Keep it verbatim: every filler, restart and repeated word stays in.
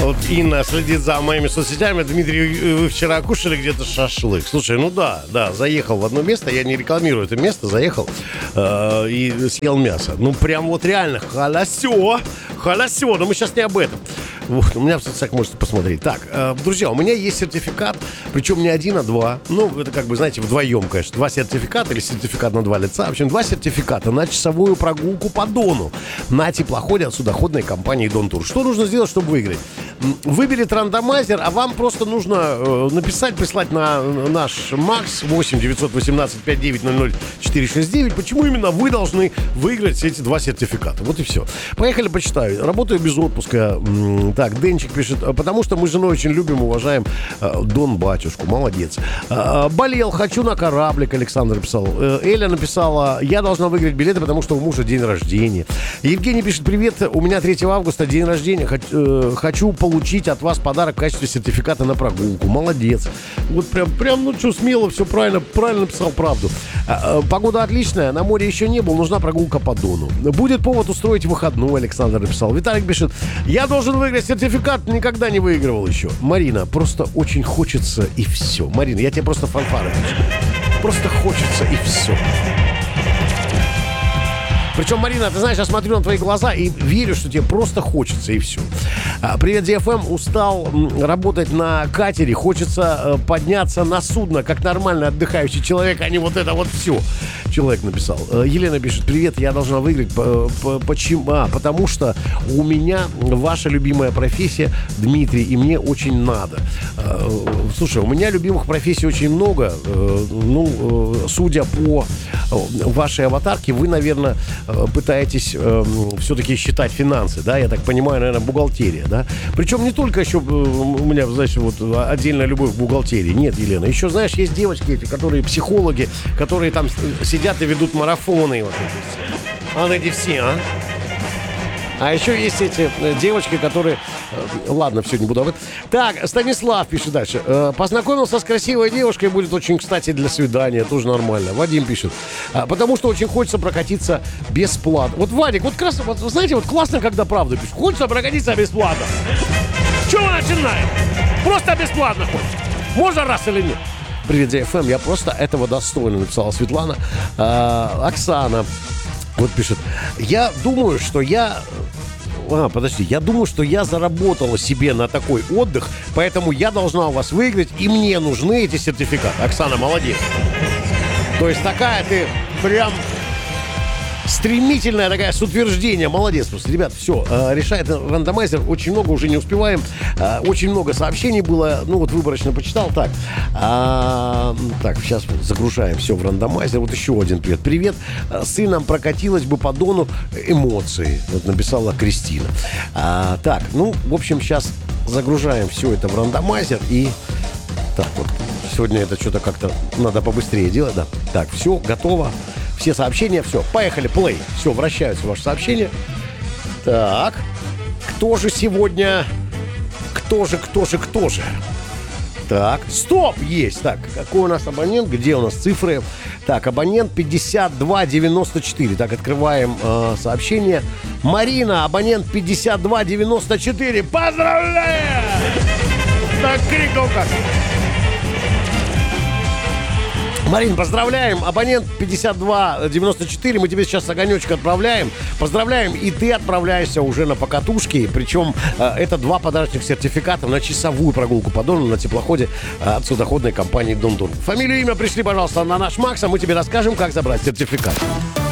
Вот Инна следит за моими соцсетями. Дмитрий, вы вчера кушали где-то шашлык? Слушай, ну да, да, заехал в одно место, я не рекламирую это место, заехал э, и съел мясо. Ну, прям вот реально, халясё, халясё, но мы сейчас не об этом. Вот, у меня в соцсетях можете посмотреть. Так, э, друзья, у меня есть сертификат, причем не один, а два. Ну, это как бы, знаете, вдвоем, конечно. Два сертификата или сертификат на два лица. В общем, два сертификата на часовую прогулку по Дону на теплоходе от судоходной компании Дон Тур. Что нужно сделать, чтобы выиграть? Выберет рандомайзер, а вам просто нужно э, написать, прислать на наш Макс восемь девятьсот восемнадцать пятьдесят девять ноль ноль четыре шесть девять. Почему именно вы должны выиграть эти два сертификата? Вот и все. Поехали, почитаю. Работаю без отпуска. Так, Денчик пишет, потому что мы с женой очень любим, уважаем э, Дон батюшку. Молодец. Э, болел, хочу на кораблик, Александр писал. Э, Эля написала, я должна выиграть билеты, потому что у мужа день рождения. Евгений пишет, привет, у меня третьего августа день рождения. Хочу, э, хочу получить от вас подарок в качестве сертификата на прогулку. Молодец. Вот прям, прям, ну что, смело, все правильно, правильно написал правду. Э, э, погода отличная, на море еще не был, нужна прогулка по Дону. Будет повод устроить выходной, Александр написал. Виталик пишет, я должен выиграть сертификат, никогда не выигрывал еще. Марина, просто очень хочется и все. Марина, я тебе просто фанфары хочу. Просто хочется и все. Причем, Марина, ты знаешь, я смотрю на твои глаза и верю, что тебе просто хочется, и все. Привет, ди эф эм. Устал работать на катере. Хочется подняться на судно, как нормальный отдыхающий человек, а не вот это вот все. Человек написал. Елена пишет, привет, я должна выиграть. Почему? А, потому что у меня ваша любимая профессия, Дмитрий, и мне очень надо. Слушай, у меня любимых профессий очень много. Ну, судя по вашей аватарке, вы, наверное, пытаетесь э, все-таки считать финансы, да, я так понимаю, наверное, бухгалтерия, да. Причем не только еще у меня, знаешь, вот отдельная любовь к бухгалтерии. Нет, Елена, еще, знаешь, есть девочки эти, которые психологи, которые там сидят и ведут марафоны. Вот эти. А эти все, а? А еще есть эти девочки, которые... Ладно, все, не буду об этом. Так, Станислав пишет дальше. Познакомился с красивой девушкой, будет очень кстати для свидания, тоже нормально. Вадим пишет. Потому что очень хочется прокатиться бесплатно. Вот, Вадик, вот, крас... вот знаете, вот классно, когда правду пишут. Хочется прокатиться бесплатно. Чего мы начинаем? Просто бесплатно хочется. Можно раз или нет? Привет, ди эф эм, я просто этого достойна, написала Светлана. А, Оксана вот пишет. Я думаю, что я... А, подожди, я думаю, что я заработала себе на такой отдых, поэтому я должна у вас выиграть, и мне нужны эти сертификаты. Оксана, молодец. То есть такая ты прям стремительная такая с утверждением. Молодец. Просто, ребят, все, э, решает рандомайзер. Очень много, уже не успеваем. Э, очень много сообщений было. Ну, вот выборочно почитал. Так, э, так, сейчас загружаем все в рандомайзер. Вот еще один привет. Привет. С сыном прокатилась бы по Дону эмоции. Вот написала Кристина. А, так, ну, в общем, сейчас загружаем все это в рандомайзер. И так вот, сегодня это что-то как-то надо побыстрее делать. Да. Так, все, готово. Все сообщения, все, поехали, плей. Все, вращаются ваши сообщения. Так, кто же сегодня? Кто же, кто же, кто же? Так, стоп, есть. Так, какой у нас абонент? Где у нас цифры? Так, абонент пятьдесят два девяносто четыре. Так, открываем э, сообщение. Марина, абонент пятьдесят два девяносто четыре. Поздравляю! Так, крикнул как. Марин, поздравляем. Абонент пятьдесят два девяносто четыре. Мы тебе сейчас огонечек отправляем. Поздравляем. И ты отправляешься уже на покатушки. Причем э, это два подарочных сертификата на часовую прогулку по Дону на теплоходе э, от судоходной компании Дон Тур. Фамилию, имя пришли, пожалуйста, на наш Макс, а мы тебе расскажем, как забрать сертификат.